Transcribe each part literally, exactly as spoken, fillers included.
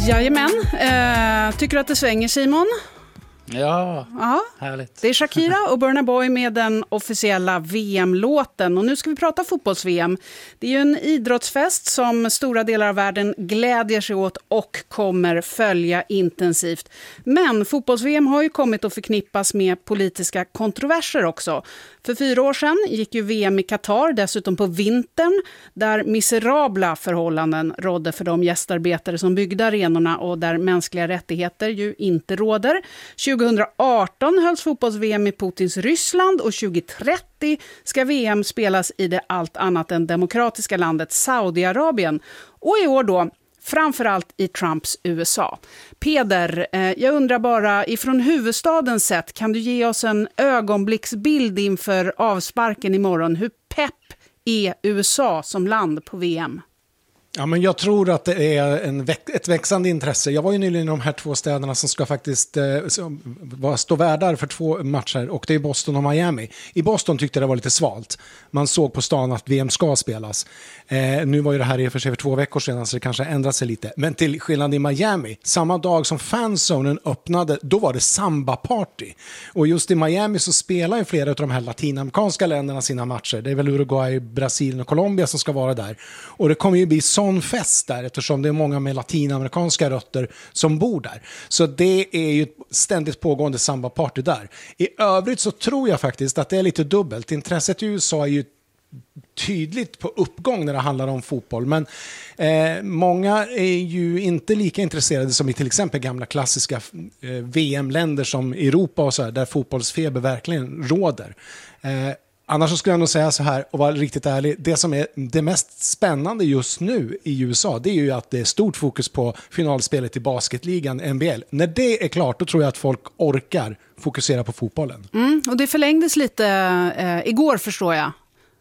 Jajamän. Eh, tycker du att det svänger, Simon? Ja, ja, härligt. Det är Shakira och Burna Boy med den officiella V M-låten. Och nu ska vi prata fotbolls-V M. Det är ju en idrottsfest som stora delar av världen glädjer sig åt och kommer följa intensivt. Men fotbolls-V M har ju kommit att förknippas med politiska kontroverser också. För fyra år sedan gick ju V M i Qatar, dessutom på vintern, där miserabla förhållanden rådde för de gästarbetare som byggde arenorna och där mänskliga rättigheter ju inte råder. tjugohundraarton hölls fotbolls-V M i Putins Ryssland och tjugohundratrettio ska V M spelas i det allt annat än demokratiska landet Saudiarabien. Och i år då framförallt i Trumps U S A. Peder, eh, jag undrar bara, ifrån huvudstadens sett, kan du ge oss en ögonblicksbild inför avsparken imorgon? Hur pepp är U S A som land på V M? Ja, men jag tror att det är en väx- ett växande intresse. Jag var ju nyligen i de här två städerna som ska faktiskt eh, stå värdar för två matcher, och det är Boston och Miami. I Boston tyckte det var lite svalt. Man såg på stan att V M ska spelas. Eh, nu var ju det här i och för sig för två veckor sedan, så det kanske ändrat sig lite. Men till skillnad i Miami, samma dag som fanzonen öppnade, då var det samba-party. Och just i Miami så spelar ju flera av de här latinamerikanska länderna sina matcher. Det är väl Uruguay, Brasilien och Colombia som ska vara där. Och det kommer ju bli så en fest där, eftersom det är många med latinamerikanska rötter som bor där. Så det är ju ett ständigt pågående samba-party där. I övrigt så tror jag faktiskt att det är lite dubbelt. Intresset i U S A är ju tydligt på uppgång när det handlar om fotboll, men eh, många är ju inte lika intresserade som i till exempel gamla klassiska eh, V M-länder som Europa och så här, där fotbollsfeber verkligen råder. Eh, Annars så skulle jag nog säga så här, och vara riktigt ärlig, det som är det mest spännande just nu i U S A, det är ju att det är stort fokus på finalspelet i basketligan N B L. När det är klart, då tror jag att folk orkar fokusera på fotbollen. Mm, och det förlängdes lite eh, igår, förstår jag.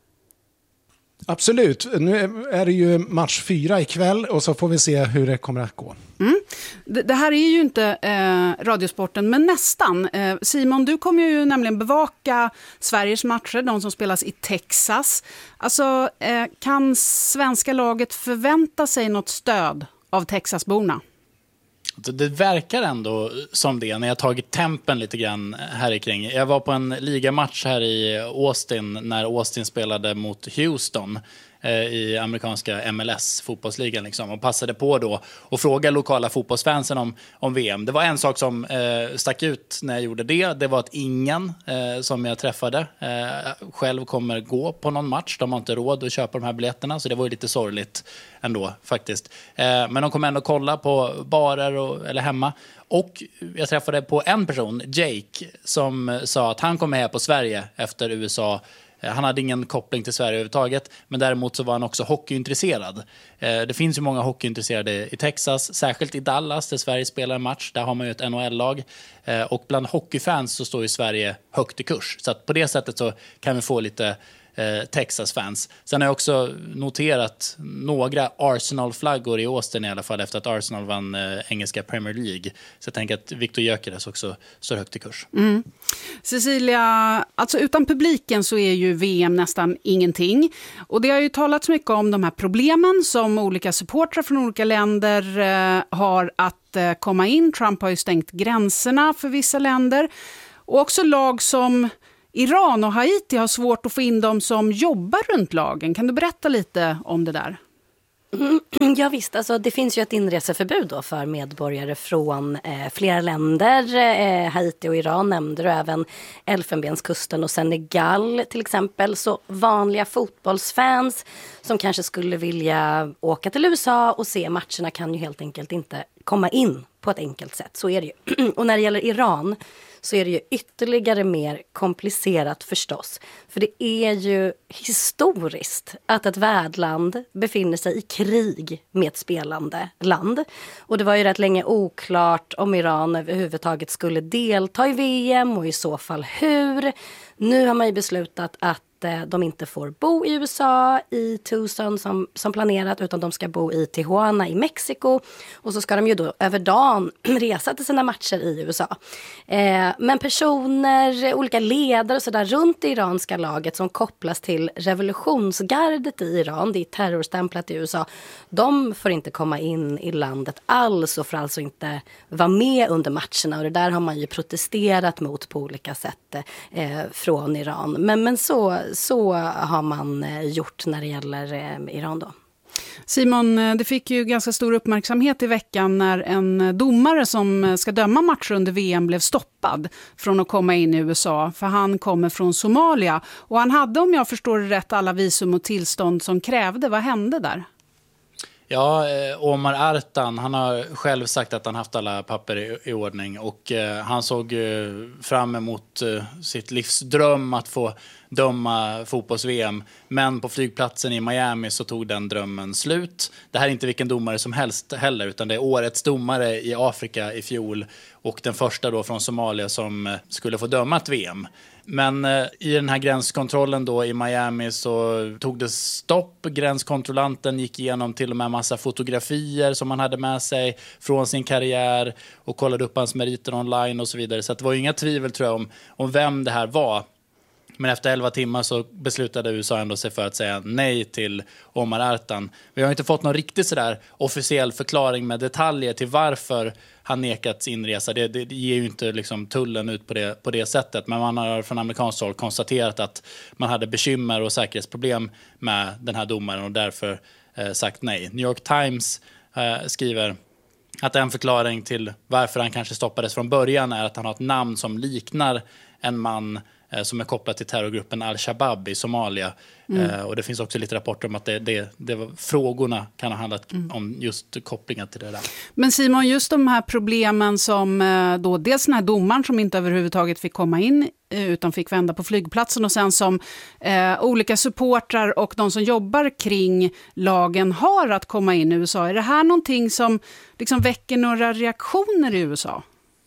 Absolut. Nu är det ju match fyra ikväll, och så får vi se hur det kommer att gå. Mm. Det, det här är ju inte eh, radiosporten, men nästan. Eh, Simon, du kommer ju nämligen bevaka Sveriges matcher, de som spelas i Texas. Alltså, eh, kan svenska laget förvänta sig något stöd av Texasborna? Det verkar ändå som det när jag tagit tempen lite grann här i kring. Jag var på en ligamatch här i Austin när Austin spelade mot Houston i amerikanska M L S fotbollsligan liksom, och passade på då och fråga lokala fotbollsfansen om, om V M. Det var en sak som eh, stack ut när jag gjorde det. Det var att ingen eh, som jag träffade eh, själv kommer gå på någon match. De har inte råd att köpa de här biljetterna, så det var ju lite sorgligt ändå faktiskt. Eh, men de kommer ändå kolla på barer och, eller hemma. Och jag träffade på en person, Jake, som sa att han kommer här på Sverige efter U S A. Han hade ingen koppling till Sverige överhuvudtaget, men däremot så var han också hockeyintresserad. Det finns ju många hockeyintresserade i Texas, särskilt i Dallas där Sverige spelar en match. Där har man ju ett N H L-lag, och bland hockeyfans så står ju Sverige högt i kurs. Så att på det sättet så kan vi få lite eh, Texas-fans. Sen har jag också noterat några Arsenal-flaggor i Austin i alla fall, efter att Arsenal vann eh, engelska Premier League. Så jag tänker att Victor Gyökeres också står högt i kurs. Mm. Cecilia, alltså utan publiken så är ju V M nästan ingenting. Och det har ju talats mycket om de här problemen som olika supportrar från olika länder eh, har att eh, komma in. Trump har ju stängt gränserna för vissa länder. Och också lag som Iran och Haiti har svårt att få in dem som jobbar runt lagen. Kan du berätta lite om det där? Mm, ja visst, alltså det finns ju ett inreseförbud då för medborgare från eh, flera länder. Eh, Haiti och Iran nämnde du, även Elfenbenskusten och Senegal till exempel. Så vanliga fotbollsfans som kanske skulle vilja åka till U S A och se matcherna kan ju helt enkelt inte komma in på ett enkelt sätt. Så är det ju. Och när det gäller Iran så är det ju ytterligare mer komplicerat förstås. För det är ju historiskt att ett värdland befinner sig i krig med ett spelande land. Och det var ju rätt länge oklart om Iran överhuvudtaget skulle delta i V M och i så fall hur. Nu har man ju beslutat att de inte får bo i U S A i Tucson som, som planerat, utan de ska bo i Tijuana i Mexiko. Och så ska de ju då över dagen resa till sina matcher i U S A. Eh, men personer, olika ledare och sådär runt det iranska laget som kopplas till revolutionsgardet i Iran, det är terrorstämplat i U S A, de får inte komma in i landet alls och får alltså inte vara med under matcherna. Och det där har man ju protesterat mot på olika sätt eh, från Iran. Men, men så, så har man eh, gjort när det gäller eh, Iran då. Simon, det fick ju ganska stor uppmärksamhet i veckan när en domare som ska döma matcher under V M blev stoppad från att komma in i U S A, för han kommer från Somalia. Och han hade, om jag förstår det rätt, alla visum och tillstånd som krävde. Vad hände där? Ja, Omar Artan, han har själv sagt att han haft alla papper i, i ordning och eh, han såg eh, fram emot eh, sitt livs dröm att få döma fotbolls-V M. Men på flygplatsen i Miami så tog den drömmen slut. Det här är inte vilken domare som helst heller, utan det är årets domare i Afrika i fjol och den första då från Somalia som eh, skulle få döma ett V M. Men eh, i den här gränskontrollen då i Miami så tog det stopp. Gränskontrollanten gick igenom till och med en massa fotografier som han hade med sig från sin karriär och kollade upp hans meriter online och så vidare. Så att det var ju inga tvivel, tror jag, om, om vem det här var. Men efter elva timmar så beslutade U S A ändå sig för att säga nej till Omar Artan. Vi har inte fått någon riktigt sådär officiell förklaring med detaljer till varför han nekats inresa. Det, det, det ger ju inte liksom tullen ut på det, på det sättet. Men man har från amerikanskt håll konstaterat att man hade bekymmer och säkerhetsproblem med den här domaren och därför eh, sagt nej. New York Times eh, skriver att en förklaring till varför han kanske stoppades från början är att han har ett namn som liknar en man som är kopplat till terrorgruppen Al-Shabaab i Somalia. Mm. Eh, och det finns också lite rapporter om att det, det, det var, frågorna kan ha handlat mm. om just kopplingar till det där. Men Simon, just de här problemen som eh, då dels den här domaren som inte överhuvudtaget fick komma in eh, utan fick vända på flygplatsen och sen som eh, olika supportrar och de som jobbar kring lagen har att komma in i U S A. Är det här någonting som liksom väcker några reaktioner i U S A?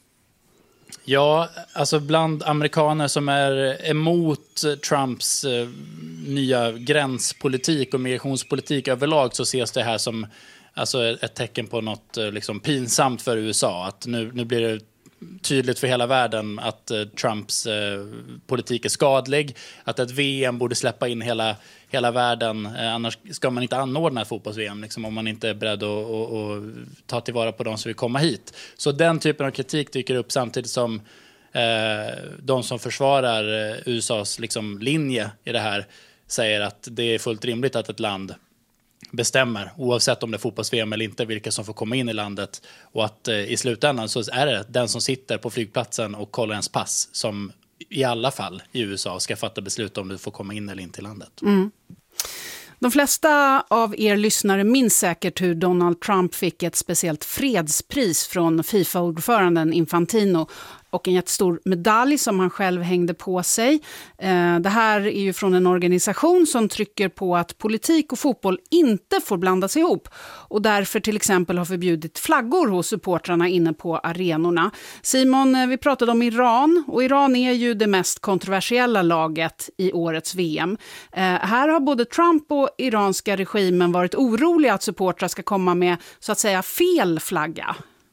Ja, alltså bland amerikaner som är emot Trumps eh, nya gränspolitik och migrationspolitik överlag så ses det här som alltså, ett tecken på något eh, liksom pinsamt för U S A. Att nu, nu blir det tydligt för hela världen att eh, Trumps eh, politik är skadlig. Att ett V M borde släppa in hela, hela världen. Eh, annars ska man inte anordna ett fotbolls-V M liksom, om man inte är beredd att, att, att ta tillvara på de som vill komma hit. Så den typen av kritik dyker upp samtidigt som eh, de som försvarar eh, U S As liksom, linje i det här säger att det är fullt rimligt att ett land bestämmer, oavsett om det är fotbolls-V M eller inte, vilka som får komma in i landet. Och att eh, i slutändan så är det den som sitter på flygplatsen och kollar ens pass som i alla fall i U S A ska fatta beslut om du får komma in eller inte i landet. Mm. De flesta av er lyssnare minns säkert hur Donald Trump fick ett speciellt fredspris från FIFA-ordföranden Infantino och en jättestor medalj som han själv hängde på sig. Det här är ju från en organisation som trycker på att politik och fotboll inte får blandas ihop och därför till exempel har förbjudit flaggor hos supportrarna inne på arenorna. Simon, vi pratade om Iran och Iran är ju det mest kontroversiella laget i årets V M. Här har både Trump och iranska regimen varit oroliga att supportrar ska komma med så att säga fel flagga.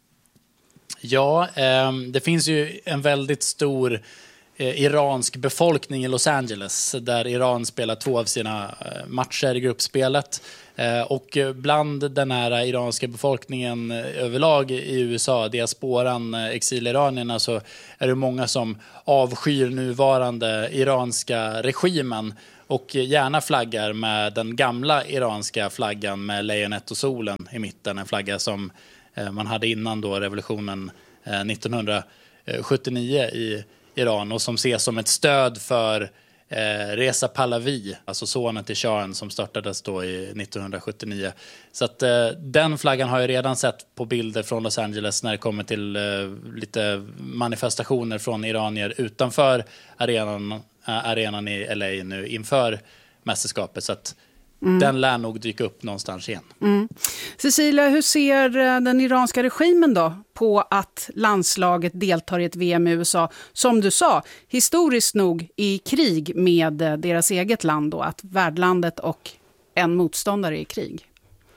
Ja, eh, det finns ju en väldigt stor eh, iransk befolkning i Los Angeles där Iran spelar två av sina eh, matcher i gruppspelet. Eh, och bland den här iranska befolkningen eh, överlag i U S A, diasporan, eh, exiliranierna, så är det många som avskyr nuvarande iranska regimen och gärna flaggar med den gamla iranska flaggan med lejonet och solen i mitten, en flagga som man hade innan då revolutionen nittonhundrasjuttionio i Iran och som ses som ett stöd för eh, Reza Pahlavi, alltså sonen till shahen som startades då i nittonhundrasjuttionio. Så att eh, den flaggan har jag redan sett på bilder från Los Angeles när det kommer till eh, lite manifestationer från iranier utanför arenan, äh, arenan i L A nu inför mästerskapet. Så att Mm. Den lär nog dyka upp någonstans igen. Mm. Cecilia, hur ser den iranska regimen då på att landslaget deltar i ett V M i U S A? Som du sa, historiskt nog i krig med deras eget land då, att värdlandet och en motståndare är i krig.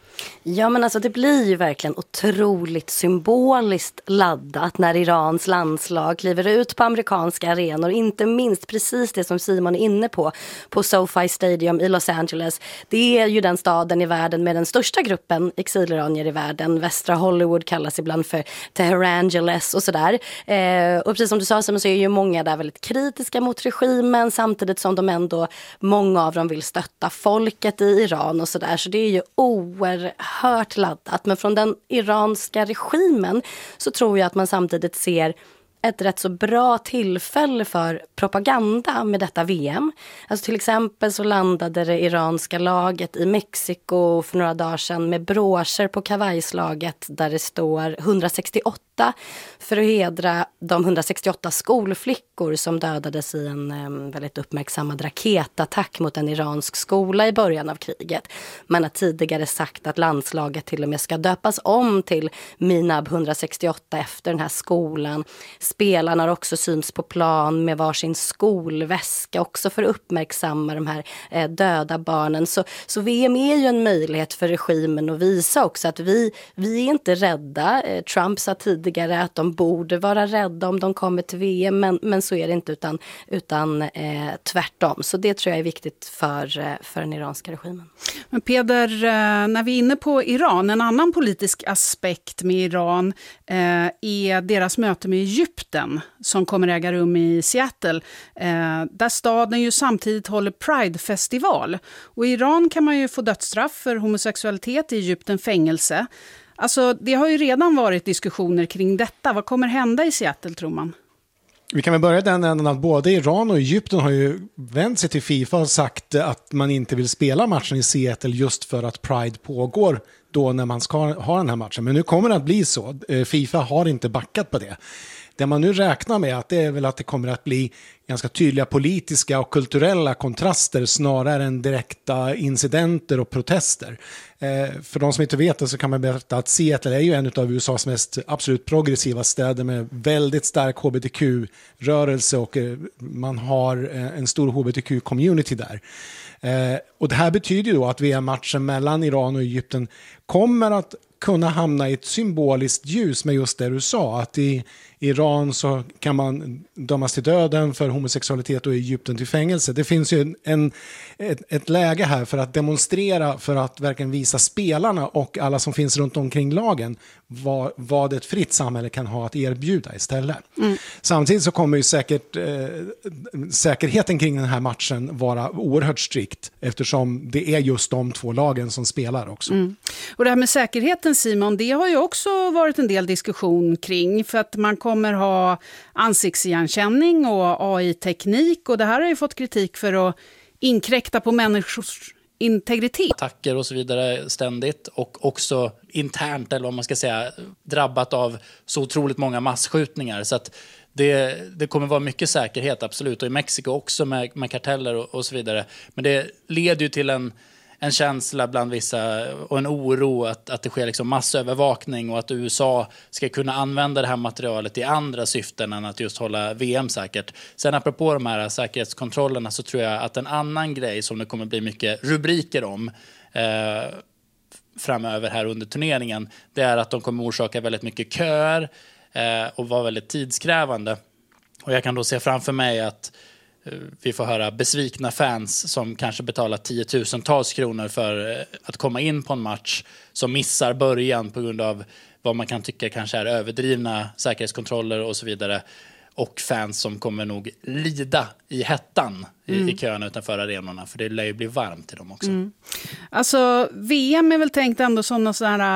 Ja, men alltså det blir ju verkligen otroligt symboliskt laddat när Irans landslag kliver ut på amerikanska arenor. Inte minst precis det som Simon är inne på, på SoFi Stadium i Los Angeles. Det är ju den staden i världen med den största gruppen exiliranier i världen. Västra Hollywood kallas ibland för Teherangeles och sådär. Eh, och precis som du sa, Simon, så är ju många där väldigt kritiska mot regimen, samtidigt som de ändå, många av dem vill stötta folket i Iran och sådär. Så det är ju oerhört hört laddat, men från den iranska regimen så tror jag att man samtidigt ser ett rätt så bra tillfälle för propaganda med detta V M. Alltså till exempel så landade det iranska laget i Mexiko för några dagar sedan med broscher på kavajslaget där det står hundrasextioåtta för att hedra de hundrasextioåtta skolflickor som dödades i en um, väldigt uppmärksammad raketattack mot en iransk skola i början av kriget. Man har tidigare sagt att landslaget till och med ska döpas om till Minab hundrasextioåtta efter den här skolan. Spelarna har också syns på plan med varsin skolväska också för att uppmärksamma de här eh, döda barnen. Så, så V M är ju en möjlighet för regimen att visa också att vi, vi är inte rädda. Eh, Trump sa tidigare att de borde vara rädda om de kommer till V M, men, men så är det inte, utan, utan eh, tvärtom. Så det tror jag är viktigt för, eh, för den iranska regimen. Men Peder, eh, när vi är inne på Iran, en annan politisk aspekt med Iran eh, är deras möte med Egypten som kommer äga rum i Seattle, eh, där staden ju samtidigt håller Pride-festival. Och i Iran kan man ju få dödsstraff för homosexualitet, i Egypten fängelse. Alltså det har ju redan varit diskussioner kring detta. Vad kommer hända i Seattle, tror man? Vi kan väl börja den änden att både Iran och Egypten har ju vänt sig till FIFA och sagt att man inte vill spela matchen i Seattle just för att Pride pågår då när man ska ha den här matchen. Men nu kommer det att bli så. FIFA har inte backat på det. Det man nu räknar med att det är väl att det kommer att bli ganska tydliga politiska och kulturella kontraster snarare än direkta incidenter och protester. Eh, för de som inte vet det så kan man berätta att Seattle är ju en av U S As mest absolut progressiva städer med väldigt stark H B T Q-rörelse och eh, man har eh, en stor H B T Q-community där. Eh, och det här betyder ju då att V M-matchen mellan Iran och Egypten kommer att kunna hamna i ett symboliskt ljus med just det du sa, att i Iran så kan man dömas till döden för homosexualitet och i Egypten till fängelse. Det finns ju en, ett, ett läge här för att demonstrera, för att verkligen visa spelarna och alla som finns runt omkring lagen vad, vad ett fritt samhälle kan ha att erbjuda istället. Mm. Samtidigt så kommer ju säkert eh, säkerheten kring den här matchen vara oerhört strikt eftersom det är just de två lagen som spelar också. Mm. Och det här med säkerheten, Simon, det har ju också varit en del diskussion kring, för att man kommer ha ansiktsigenkänning och A I-teknik, och det här har ju fått kritik för att inkräkta på människors integritet. Attacker och så vidare ständigt, och också internt, eller vad man ska säga, drabbat av så otroligt många massskjutningar, så att det, det kommer vara mycket säkerhet, absolut, och i Mexiko också med, med karteller och, och så vidare, men det leder ju till en en känsla bland vissa och en oro att, att det sker liksom massövervakning och att U S A ska kunna använda det här materialet i andra syften än att just hålla V M säkert. Sen apropå de här säkerhetskontrollerna så tror jag att en annan grej som det kommer bli mycket rubriker om eh, framöver här under turneringen, det är att de kommer orsaka väldigt mycket köer eh, och vara väldigt tidskrävande. Och jag kan då se framför mig att vi får höra besvikna fans som kanske betalar tiotusentals kronor för att komma in på en match som missar början på grund av vad man kan tycka kanske är överdrivna säkerhetskontroller och så vidare. Och fans som kommer nog lida i hettan mm. i, i kön utanför arenorna, för det lär ju bli varmt till dem också. Mm. Alltså V M är väl tänkt ändå som någon sån här